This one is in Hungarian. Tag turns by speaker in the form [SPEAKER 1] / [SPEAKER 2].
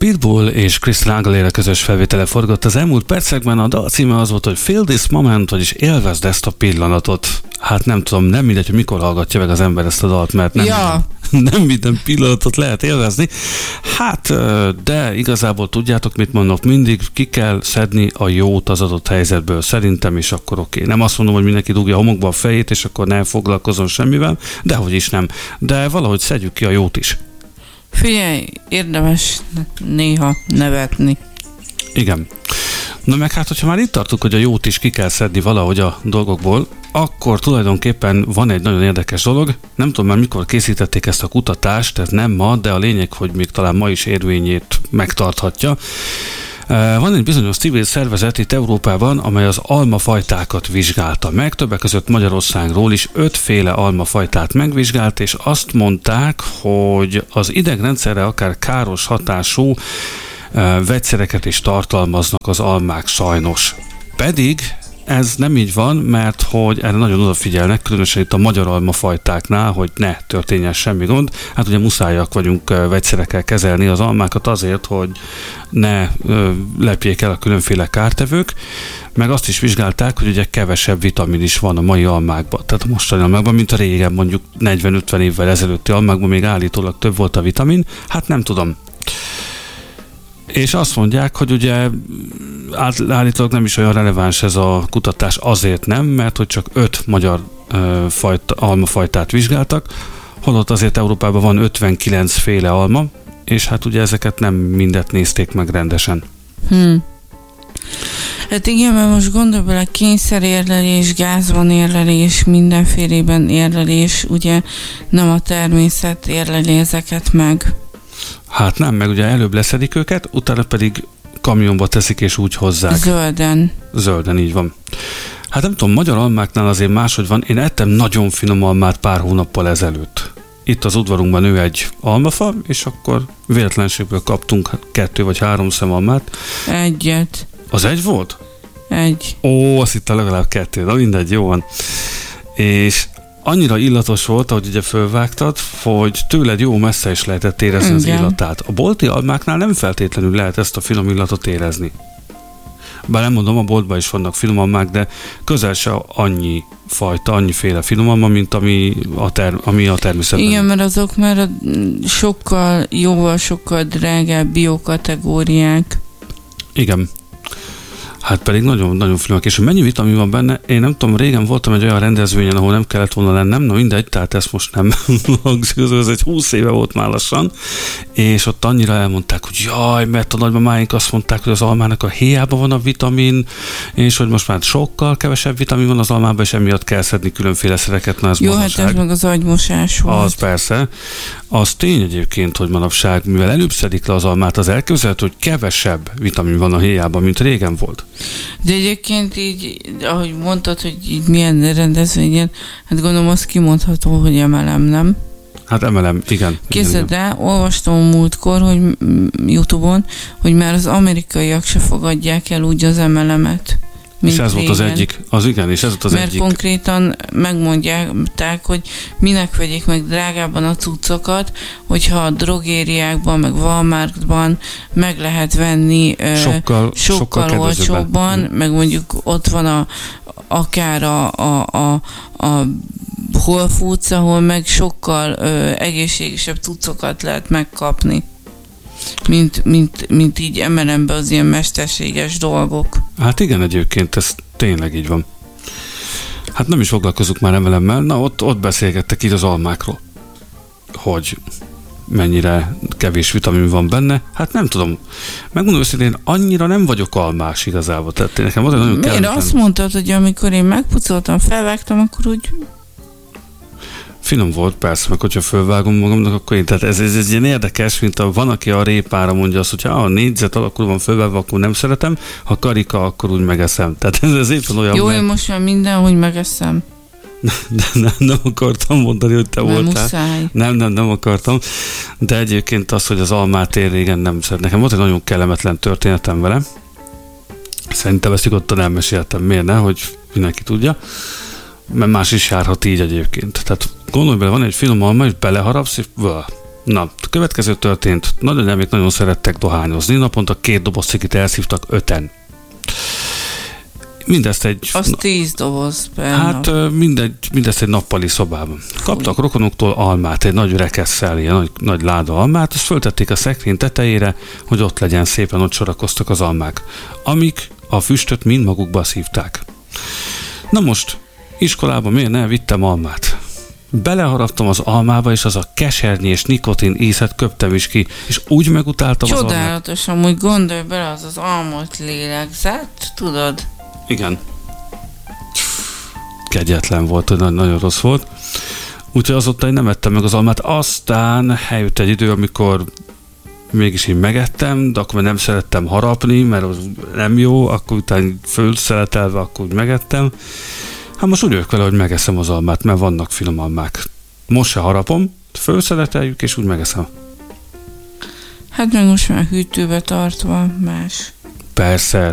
[SPEAKER 1] Pitbull és Christina Aguilera közös felvétele forgott az elmúlt percekben. A dal címe az volt, hogy Feel This Moment, vagyis élvezd ezt a pillanatot. Hát nem tudom, nem mindegy, hogy mikor hallgatja meg az ember ezt a dalt, mert nem minden pillanatot lehet élvezni. Hát, de igazából tudjátok, mit mondok, mindig ki kell szedni a jót az adott helyzetből, szerintem, és akkor oké. Nem azt mondom, hogy mindenki dugja a homokba a fejét, és akkor ne foglalkozom semmivel, dehogy is nem. De valahogy szedjük ki a jót is.
[SPEAKER 2] Figyelj, érdemes néha nevetni.
[SPEAKER 1] Igen. Na meg hát, hogyha már itt tartunk, hogy a jót is ki kell szedni valahogy a dolgokból, akkor tulajdonképpen van egy nagyon érdekes dolog. Nem tudom már mikor készítették ezt a kutatást, ez nem ma, de a lényeg, hogy még talán ma is érvényét megtarthatja. Van egy bizonyos civil szervezet itt Európában, amely az almafajtákat vizsgálta meg, többek között Magyarországról is 5 féle almafajtát megvizsgált, és azt mondták, hogy az idegrendszerre akár káros hatású vegyszereket is tartalmaznak az almák sajnos. Pedig ez nem így van, mert hogy erre nagyon odafigyelnek, különösen itt a magyar almafajtáknál, hogy ne történjen semmi gond. Hát ugye muszájak vagyunk vegyszerekkel kezelni az almákat azért, hogy ne lepjék el a különféle kártevők, meg azt is vizsgálták, hogy ugye kevesebb vitamin is van a mai almákban. Tehát a mostani almákban, mint a régen, mondjuk 40-50 évvel ezelőtti almákban még állítólag több volt a vitamin. Hát nem tudom. És azt mondják, hogy ugye állítólag nem is olyan releváns ez a kutatás, azért nem, mert hogy csak 5 magyar almafajtát vizsgáltak, holott azért Európában van 59 féle alma, és hát ugye ezeket nem mindet nézték meg rendesen.
[SPEAKER 2] Hát igen, mert most gondolj bele, kényszerérlelés, gázban érlelés, mindenfélében érlelés, ugye nem a természet érleli ezeket meg.
[SPEAKER 1] Hát nem, meg ugye előbb leszedik őket, utána pedig kamionba teszik és úgy hozzák. Zölden, így van. Hát nem tudom, magyar almáknál azért máshogy van. Én ettem nagyon finom almát pár hónappal ezelőtt. Itt az udvarunkban nő egy almafa, és akkor véletlenségből kaptunk 2 vagy 3 szemalmát.
[SPEAKER 2] Egyet.
[SPEAKER 1] Az egy volt?
[SPEAKER 2] Egy.
[SPEAKER 1] Ó, azt hittem legalább 2, na mindegy, jó van. És annyira illatos volt, ahogy ugye fölvágtad, hogy tőled jó messze is lehetett érezni az illatát. A bolti almáknál nem feltétlenül lehet ezt a finom illatot érezni. Bár nem mondom, a boltban is vannak finom almák, de közel se annyi fajta, annyiféle finom alma, mint ami a természetben.
[SPEAKER 2] Igen, mert azok már jóval sokkal drágább biokategóriák.
[SPEAKER 1] Igen. Hát pedig nagyon-nagyon finomak. És hogy mennyi vitamin van benne, én nem tudom, régen voltam egy olyan rendezvényen, ahol nem kellett volna lennem, na mindegy, tehát ezt most nem hangsúlyozom, ez egy 20 éve volt már lassan, és ott annyira elmondták, hogy jaj, mert a nagymamáink azt mondták, hogy az almának a héjában van a vitamin, és hogy most már sokkal kevesebb vitamin van az almában, és emiatt kell szedni különféle szereket, na ez
[SPEAKER 2] jó,
[SPEAKER 1] manapság.
[SPEAKER 2] Hát ez meg az agymosás volt.
[SPEAKER 1] Az persze. Az tény egyébként, hogy manapság, mivel előbb szedik le az almát, az elképzelhető, hogy kevesebb vitamin van a héjában, mint régen volt.
[SPEAKER 2] De egyébként így, ahogy mondtad, hogy így milyen rendezvényen, hát gondolom az kimondható, hogy emelem, nem?
[SPEAKER 1] Hát emelem, igen.
[SPEAKER 2] Képzeld el, olvastam múltkor, hogy YouTube-on, hogy már az amerikaiak se fogadják el úgy az emelemet.
[SPEAKER 1] És ez volt az egyik, és ez volt az egyik.
[SPEAKER 2] Mert konkrétan megmondják, hogy minek vegyék meg drágában a cuccokat, hogyha a drogériákban, meg Walmartban meg lehet venni sokkal olcsóbban, meg mondjuk ott van akár a Whole Foods, ahol meg sokkal egészségesebb cuccokat lehet megkapni. Mint így emelem be az ilyen mesterséges dolgok.
[SPEAKER 1] Hát igen, egyébként ez tényleg így van. Hát nem is foglalkozunk már emelemmel, na ott beszélgettek így az almákról, hogy mennyire kevés vitamin van benne. Hát nem tudom. Megmondom őszintén, annyira nem vagyok almás igazából. Tehát nekem az nagyon kellemetlen.
[SPEAKER 2] Miért azt mondtad, hogy amikor én megpucoltam, felvágtam, akkor úgy...
[SPEAKER 1] Finom volt, persze, meg hogyha fölvágom magamnak, akkor én, tehát ez ilyen érdekes, mint van, aki a répára mondja azt, hogy ha négyzet alakul van fölvágva, akkor nem szeretem, ha karika, akkor úgy megeszem. Tehát ez éppen olyan...
[SPEAKER 2] Jó, én most már mindenhogy megeszem.
[SPEAKER 1] Nem akartam mondani, hogy te voltál.
[SPEAKER 2] Muszáj.
[SPEAKER 1] Nem akartam. De egyébként az, hogy az almát én régen nem szeret. Nekem volt egy nagyon kellemetlen történetem vele. Szerintem ezt nyugodtan elmeséltem. Miért ne, hogy mindenki tudja. Mert más is járhat így egyébként. Tehát gondolj bele, van egy finom alma, és beleharapsz, és Na, a következő történt. Nagyanyámék nagyon szerettek dohányozni. Naponta 2 doboz cigit elszívtak 5-en. Mindezt egy...
[SPEAKER 2] Az 10 doboz per
[SPEAKER 1] Hát mindezt egy nappali szobában. Kaptak rokonoktól almát, egy nagy rekesszel, ilyen nagy láda almát, azt föltették a szekrény tetejére, hogy ott legyen, szépen ott sorakoztak az almák, amik a füstöt mind magukba szívták. Na most, iskolában miért ne vittem almát? Beleharaptam az almába, és az a kesernyi és nikotin ízet köptem is ki, és úgy megutáltam az almát.
[SPEAKER 2] Csodálatos, amúgy gondolj bele, az almot lélegzett, tudod?
[SPEAKER 1] Igen. Kegyetlen volt, nagyon rossz volt. Úgyhogy azóta én nem ettem meg az almát. Aztán eljött egy idő, amikor mégis én megettem, de akkor nem szerettem harapni, mert az nem jó, akkor utána fölszeletelve, akkor úgy megettem. Hát most úgy vagyok vele, hogy megeszem az almát, mert vannak finom almák. Most se harapom, fölszeleteljük, és úgy megeszem.
[SPEAKER 2] Hát meg most már hűtőbe tartva más.
[SPEAKER 1] Persze,